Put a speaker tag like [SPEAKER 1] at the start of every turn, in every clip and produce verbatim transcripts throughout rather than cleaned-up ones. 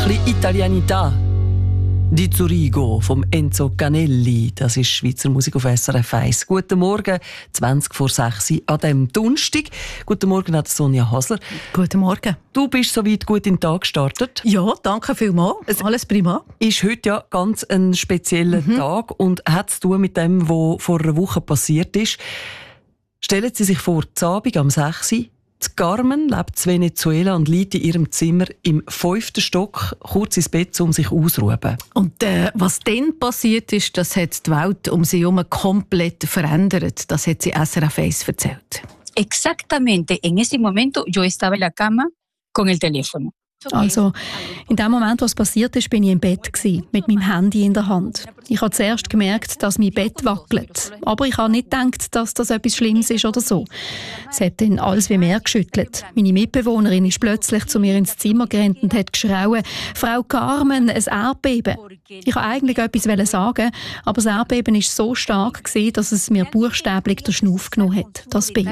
[SPEAKER 1] bisschen Italianità. Die Zurigo vom Enzo Canelli. Das ist Schweizer Musik auf S R F eins. Guten Morgen, zwanzig vor sechs an diesem Donnerstag. Guten Morgen an Sonja Hasler.
[SPEAKER 2] Guten Morgen.
[SPEAKER 1] Du bist soweit gut in den Tag gestartet.
[SPEAKER 2] Ja, danke vielmals. Es Alles prima.
[SPEAKER 1] Ist heute ja ganz ein spezieller mhm. Tag und hat zu tun mit dem, was vor einer Woche passiert ist. Stellen Sie sich vor, die Abend am sechs Uhr. Die Carmen lebt in Venezuela und liegt in ihrem Zimmer im fünften Stock kurz ins Bett, um sich auszuruhen.
[SPEAKER 2] Und äh, was dann passiert ist, das hat die Welt um sie herum komplett verändert. Das hat sie S R F eins erzählt.
[SPEAKER 3] Exactamente, en ese momento yo estaba en la cama con el teléfono.
[SPEAKER 4] Also, in dem Moment, was passiert ist, bin ich im Bett gewesen, mit meinem Handy in der Hand. Ich habe zuerst gemerkt, dass mein Bett wackelt. Aber ich habe nicht gedacht, dass das etwas Schlimmes ist oder so. Es hat dann alles wie mehr geschüttelt. Meine Mitbewohnerin ist plötzlich zu mir ins Zimmer gerannt und hat geschrauen: «Frau Carmen, ein Erdbeben!» Ich wollte eigentlich etwas sagen, aber das Erdbeben war so stark, dass es mir buchstäblich den Schnuff genommen hat, das Beben.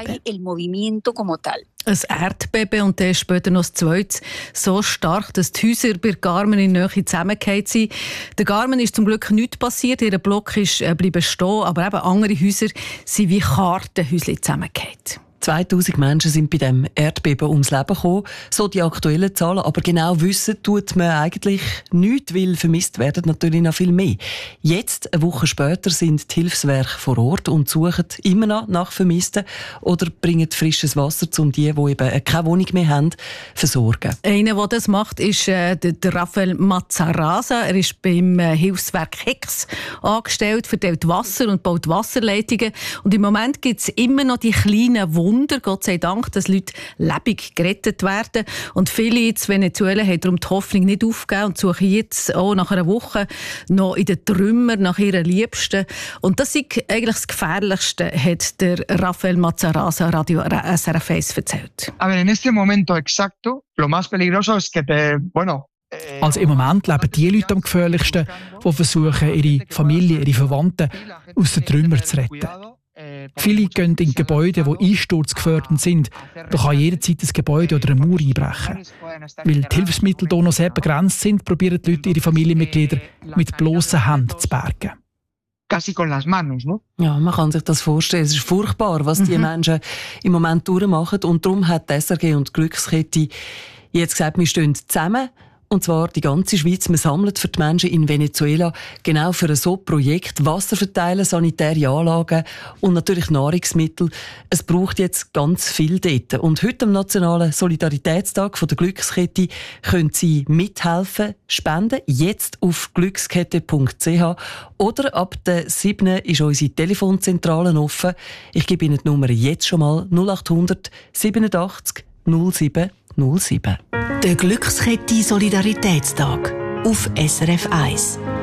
[SPEAKER 2] Ein Erdbeben und dann später noch das zweite. So stark, dass die Häuser bei Carmen in der Nähe zusammengefallen sind. Der Carmen ist zum Glück nichts passiert. Ihr Block ist äh, bleiben stehen, aber eben andere Häuser sind wie Kartenhäuschen zusammengefallen.
[SPEAKER 1] zweitausend Menschen sind bei dem Erdbeben ums Leben gekommen. So die aktuellen Zahlen. Aber genau wissen tut man eigentlich nichts, weil vermisst werden natürlich noch viel mehr. Jetzt, eine Woche später, sind die Hilfswerke vor Ort und suchen immer noch nach Vermissten oder bringen frisches Wasser, um die, die eben keine Wohnung mehr haben, zu versorgen.
[SPEAKER 2] Einer, der das macht, ist äh, der, der Raphael Mazzarasa. Er ist beim äh, Hilfswerk Hex angestellt, verteilt Wasser und baut Wasserleitungen. Und im Moment gibt es immer noch die kleinen Wunder, Gott sei Dank, dass Leute lebendig gerettet werden. Und viele in Venezuela haben darum die Hoffnung nicht aufgegeben und suchen jetzt auch nach einer Woche noch in den Trümmern nach ihren Liebsten. Und das ist eigentlich das Gefährlichste, hat der Raphael Mazzarasa Radio S R F eins erzählt.
[SPEAKER 5] Aber in este momento exacto, lo más peligroso es que te, bueno,
[SPEAKER 6] Also im Moment leben die Leute am gefährlichsten, die versuchen, ihre Familie, ihre Verwandten aus den Trümmern zu retten. Viele gehen in Gebäude, die einsturzgefährdet sind. Da kann jederzeit ein Gebäude oder eine Mauer einbrechen. Weil die Hilfsmittel hier noch sehr begrenzt sind, probieren die Leute ihre Familienmitglieder mit bloßen Händen zu bergen.
[SPEAKER 5] Casi con las manos, no?
[SPEAKER 1] Ja, man kann sich das vorstellen. Es ist furchtbar, was die mhm. Menschen im Moment durchmachen. Und darum hat die S R G und die Glückskette jetzt gesagt, wir stehen zusammen. Und zwar die ganze Schweiz. Wir sammeln für die Menschen in Venezuela genau für ein so Projekt Wasser verteilen, sanitäre Anlagen und natürlich Nahrungsmittel. Es braucht jetzt ganz viel dort. Und heute am Nationalen Solidaritätstag von der Glückskette können Sie mithelfen, spenden. Jetzt auf glückskette punkt c h oder ab der siebten ist unsere Telefonzentrale offen. Ich gebe Ihnen die Nummer jetzt schon mal: null acht hundert siebenundachtzig null sieben null sieben.
[SPEAKER 7] Der Glückskette Solidaritätstag auf S R F eins.